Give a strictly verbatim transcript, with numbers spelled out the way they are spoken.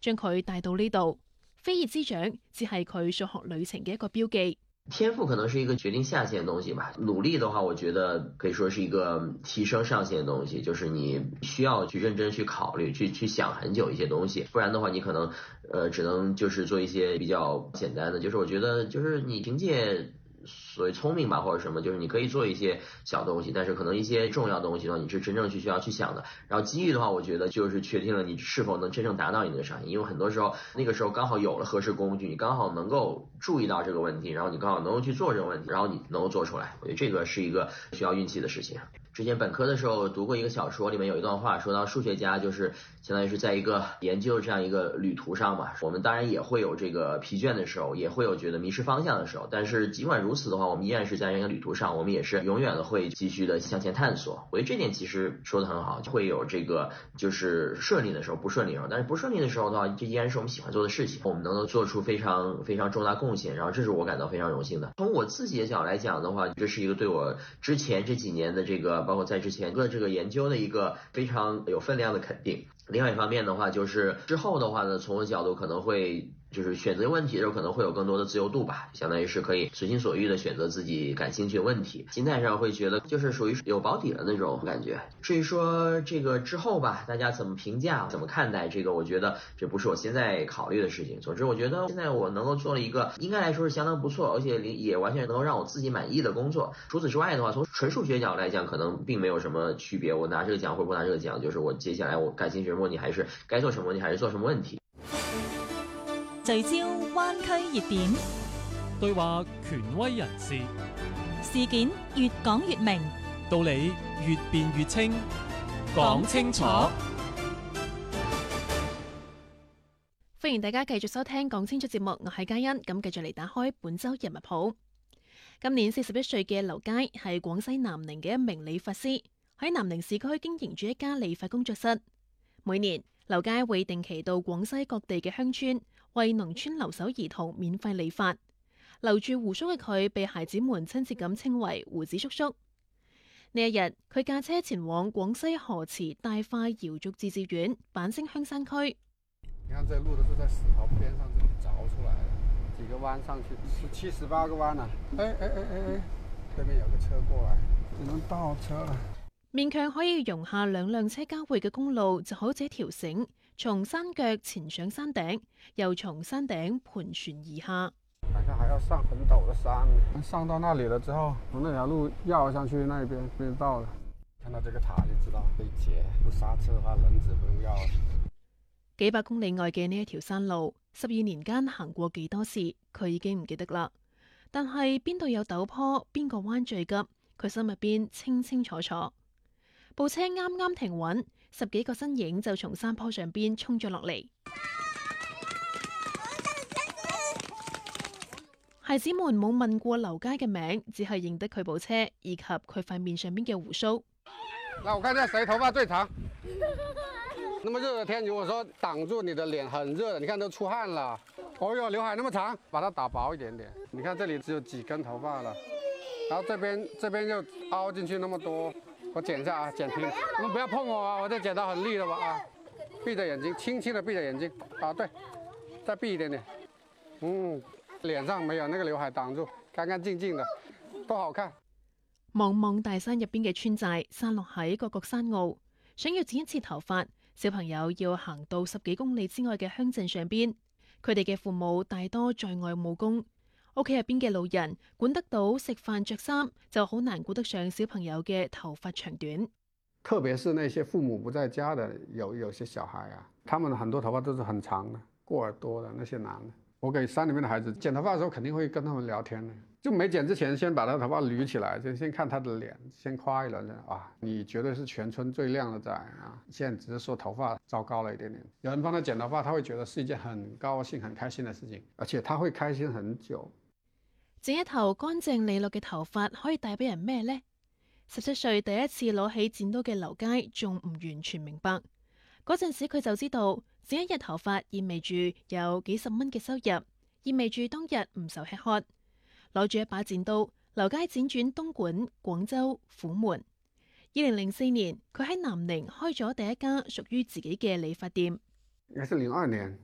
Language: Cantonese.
將佢帶到呢度。飛葉之長只係佢數學旅程嘅一個標記。 天賦可能是一個決定下限的東西吧，努力的話，我覺得可以說是一個提升上限的東西，就是你需要去認真去考慮，去去想很久一些東西，不然的話，你可能，呃，只能就是做一些比較簡單的，就是我覺得就是你憑借所謂聰明吧，或者什麼，就是你可以做一些小東西，但是可能一些重要的東西呢，你是真正去需要去想的。然後機遇的話，我覺得就是確定了你是否能真正達到你的上限，因為很多時候那個時候剛好有了合適工具，你剛好能夠注意到這個問題，然後你剛好能夠去做這個問題，然後你能夠做出來。我覺得這個是一個需要運氣的事情。之前本科的時候讀過一個小說，裡面有一段話說到數學家就是相當於是在一個研究這樣一個旅途上嘛，我們當然也會有這個疲倦的時候，也會有覺得迷失方向的時候，但是儘管如此的話，我們依然是在這個旅途上，我們也是永遠的會繼續的向前探索。我覺得這點其實說得很好，會有這個就是順利的時候，不順利的時候，但是不順利的時候的話，這依然是我們喜歡做的事情，我們能夠做出非常非常重大貢獻，然後這是我感到非常榮幸的。從我自己的角度來講的話，這是一個對我之前這幾年的這個包括在之前的這個研究的一個非常有分量的肯定。另外一方面的話，就是之後的話呢，從我的角度可能會就是選擇問題的時候可能會有更多的自由度吧，相當於是可以隨心所欲的選擇自己感興趣的問題，心態上會覺得就是屬於有保底的那種感覺。至於說這個之後吧，大家怎麼評價怎麼看待這個，我覺得這不是我現在考慮的事情。總之我覺得現在我能夠做了一個應該來說是相當不錯，而且也完全能夠讓我自己滿意的工作。除此之外的話，從純數學角度來講可能並沒有什麼區別，我拿這個獎或不拿這個獎，就是我接下來我感興趣的問題還是該做什麼問題還是做什麼問題。 聚焦灣區熱點， 對話權威人士， 事件越講越明， 道理越辯越清，講清楚。 歡迎大家繼續收聽講清楚節目，我係嘉欣，咁繼續嚟打開本周人物譜。今年四十一歲嘅劉佳係廣西南寧嘅一名理髮師，喺南寧市區經營住一家理髮工作室。每年劉佳會定期到廣西各地嘅鄉村，為農村留守兒童免費理髮。留住鬍鬚嘅佢，被孩子們親切咁稱為鬍子叔叔。呢一日，佢駕車前往廣西河池大化瑤族自治縣板星鄉山區。 你看，這路都是在石頭邊上這裡鑿出來的，幾個彎上去，十七、十八個彎啊！哎哎哎哎哎，對面有個車過來，只能倒車了。 勉強可以容下兩輛車交匯嘅公路，就好似一條繩，從山腳前上山頂，又從山頂盤旋而下。 好像還要上很陡的山，上到那裡了之後，從那條路繞上去那邊就到了。看到這個塔就知道可以截，不剎車的話輪子不用要。 幾百公里外嘅呢一條山路，十二年間行過幾多次，佢已經唔記得啦。但係邊度有陡坡，邊個彎最急，佢心入邊清清楚楚。部車啱啱停穩，十幾個身影就從山坡上邊衝咗落嚟。孩子們冇問過劉佳嘅名，只係認得佢部車以及佢塊面上邊嘅鬍鬚。 那我看下誰頭髮最長？那麼熱的天，如果說擋住你的臉很熱的，你看都出汗了。哦喲，劉海那麼長，把它打薄一點點。你看這裡只有幾根頭髮了，然後這邊這邊又凹進去那麼多，我剪一下啊，剪平。你們不要碰我啊，我這剪刀很利的吧啊。閉着眼睛，輕輕的閉着眼睛啊，對，再閉一點點。嗯，臉上沒有那個劉海擋住，乾乾淨淨的，都好看。 茫茫大山入邊嘅村寨，散落喺各個山坳，想要剪一次頭髮，小朋友要行到十幾公里之外嘅鄉鎮上邊。佢哋嘅父母大多在外務工，屋企入邊嘅老人管得到食飯着衫，就好難顧得上小朋友嘅頭髮長短。 特別是那些父母不在家的，有有些小孩啊，他們很多頭髮都是很長的，過耳朵的那些男的。我給山裡面的孩子剪頭髮的時候，肯定會跟他們聊天的。就沒剪之前，先把他頭髮捋起來，就先看他的臉，先誇一輪。啊，你絕對是全村最靚的仔啊！現在只是說頭髮糟糕了一點點。有人幫他剪頭髮，他會覺得是一件很高興、很開心的事情，而且他會開心很久。 剪一頭乾淨利落嘅頭髮可以帶俾人咩呢？十七歲第一次攞起剪刀嘅劉佳仲唔完全明白。嗰陣時佢就知道剪一日頭髮意味住有幾十蚊嘅收入，意味住當日唔愁吃喝。攞住一把剪刀，劉佳輾轉東莞、廣州、虎門。二零零四年，佢喺南寧開咗第一家屬於自己嘅理髮店。 應該是零二年。